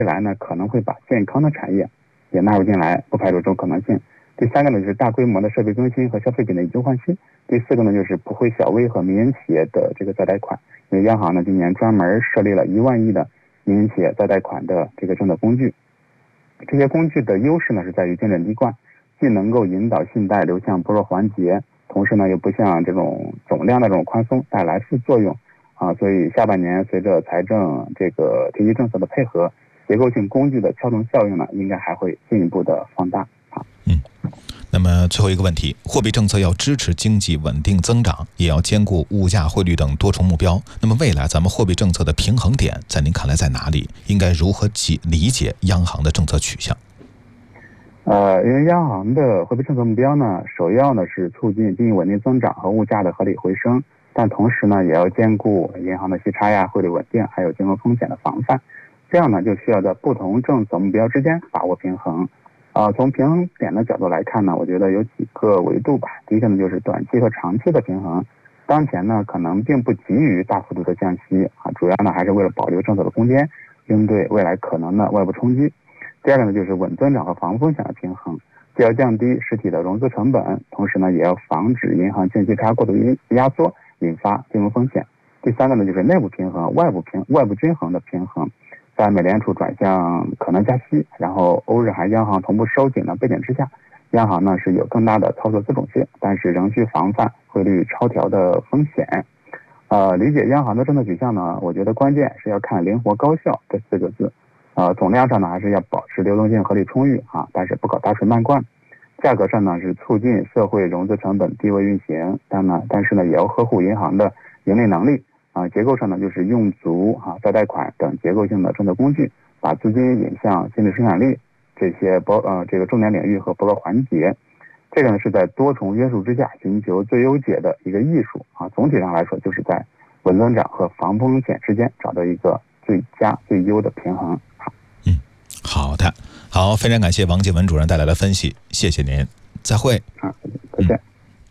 来呢可能会把健康的产业也纳入进来，不排除这种可能性。第三个呢就是大规模的设备更新和消费品的以旧换新。第四个呢就是不会小微和民营企业的这个再贷款，因为央行呢今年专门设立了1万亿的民营企业再贷款的这个政策工具。这些工具的优势呢是在于精准滴灌，既能够引导信贷流向薄弱环节，同时呢又不像这种总量的这种宽松带来副作用所以下半年随着财政这个经济政策的配合，结构性工具的撬动效应呢应该还会进一步的放大。 那么最后一个问题，货币政策要支持经济稳定增长，也要兼顾物价、汇率等多重目标。那么未来咱们货币政策的平衡点在您看来在哪里？应该如何理解央行的政策取向？ 因为央行的货币政策目标呢，首要呢是促进经济稳定增长和物价的合理回升，但同时呢也要兼顾银行的息差呀、汇率稳定，还有金融风险的防范。这样呢就需要在不同政策目标之间把握平衡。从平衡点的角度来看呢，我觉得有几个维度吧。第一个呢就是短期和长期的平衡。当前呢可能并不急于大幅度的降息主要呢还是为了保留政策的空间，应对未来可能的外部冲击。第二个呢就是稳增长和防风险的平衡，既要降低实体的融资成本，同时呢也要防止银行净息差过度压缩引发金融风险。第三个呢就是内部平衡、外部均衡的平衡。在美联储转向可能加息，然后欧日韩央行同步收紧的背景之下，央行呢是有更大的操作自主性，但是仍需防范汇率超调的风险。理解央行的政策取向呢，我觉得关键是要看灵活高效这4个字。总量上呢还是要保持流动性合理充裕但是不搞大水漫灌。价格上呢是促进社会融资成本低位运行，但是呢也要呵护银行的盈利能力。结构上呢就是用足再贷款等结构性的政策工具，把资金引向经济生产力这些这个重点领域和薄弱环节。这个呢是在多重约束之下寻求最优解的一个艺术总体上来说就是在稳增长和防风险之间找到一个最佳最优的平衡。 好的，好，非常感谢王建文主任带来的分析，谢谢您，再会。 再见。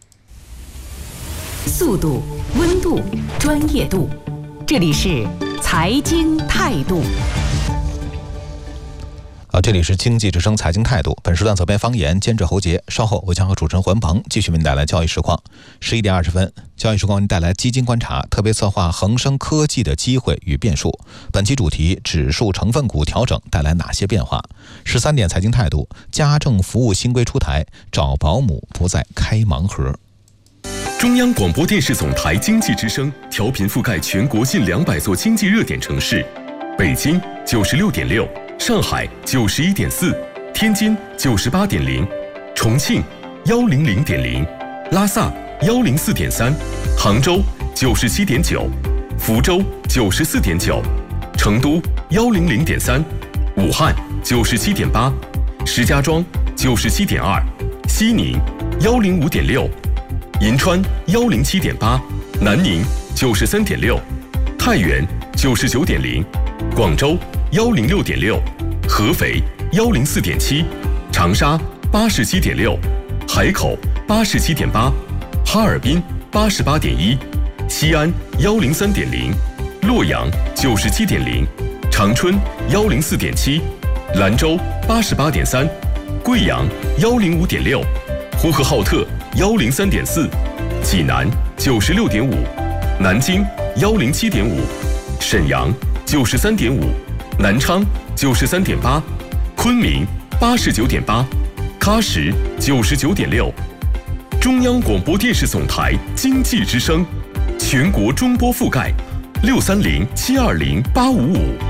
速度、温度、专业度，这里是财经态度。 这里是经济之声财经态度，本时段责编方言，监制侯杰。稍后我将和主持人环鹏继续为您带来交易实况。11点20分，交易实况为您带来基金观察特别策划恒生科技的机会与变数。本期主题：指数成分股调整带来哪些变化？13点财经态度，家政服务新规出台，找保姆不再开盲盒。 中央广播电视总台经济之声调频覆盖全国近200座经济热点城市，北京96.6，上海91.4，天津98.0，重庆100.0，拉萨104.3，杭州97.9，福州94.9，成都100.3，武汉97.8，石家庄97.2，西宁105.6，银川107.8，南宁93.6，太原99.0，广州106.6，合肥104.7，长沙87.6，海口87.8，哈尔滨88.1，西安103.0，洛阳97.0，长春104.7，兰州88.3，贵阳105.6，呼和浩特103.4，济南96.5，南京107.5，沈阳93.5，南昌93.8，昆明89.8，喀什99.6。中央广播电视总台经济之声，全国中波覆盖，630-720-855。